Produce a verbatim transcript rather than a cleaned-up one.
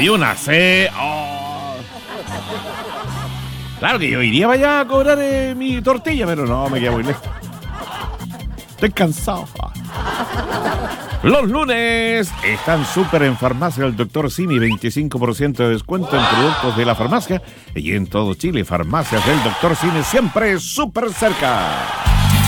Y una C. Oh. Claro que yo iría para allá a cobrar eh, mi tortilla, pero no, me quedo muy lejos. Estoy cansado. Los lunes están súper en Farmacia del doctor Simi, veinticinco por ciento de descuento en productos de la farmacia y en todo Chile. Farmacias del doctor Simi siempre súper cerca.